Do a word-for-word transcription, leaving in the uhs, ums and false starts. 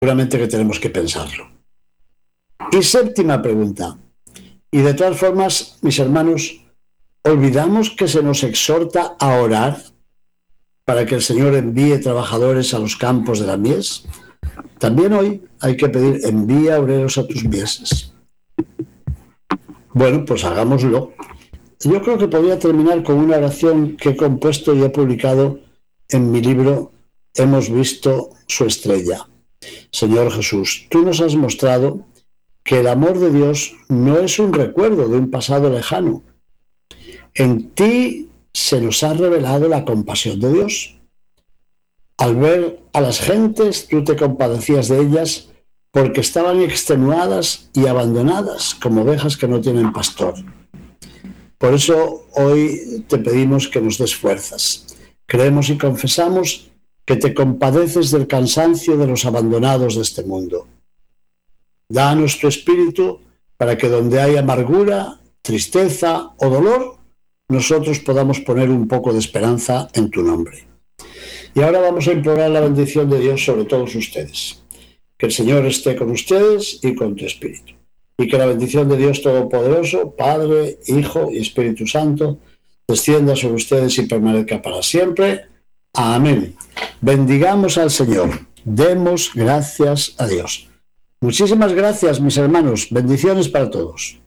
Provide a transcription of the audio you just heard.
Seguramente que tenemos que pensarlo. Y séptima pregunta. Y de todas formas, mis hermanos, ¿olvidamos que se nos exhorta a orar para que el Señor envíe trabajadores a los campos de la mies? También hoy hay que pedir, envía obreros a tus mieses. Bueno, pues hagámoslo. Yo creo que podría terminar con una oración que he compuesto y he publicado en mi libro Hemos visto su estrella. Señor Jesús, tú nos has mostrado que el amor de Dios no es un recuerdo de un pasado lejano. En ti se nos ha revelado la compasión de Dios. Al ver a las gentes, tú te compadecías de ellas porque estaban extenuadas y abandonadas, como ovejas que no tienen pastor. Por eso hoy te pedimos que nos des fuerzas. Creemos y confesamos que te compadeces del cansancio de los abandonados de este mundo. Danos tu espíritu para que donde hay amargura, tristeza o dolor, nosotros podamos poner un poco de esperanza en tu nombre. Y ahora vamos a implorar la bendición de Dios sobre todos ustedes. Que el Señor esté con ustedes y con tu espíritu. Y que la bendición de Dios Todopoderoso, Padre, Hijo y Espíritu Santo, descienda sobre ustedes y permanezca para siempre. Amén. Bendigamos al Señor. Demos gracias a Dios. Muchísimas gracias, mis hermanos. Bendiciones para todos.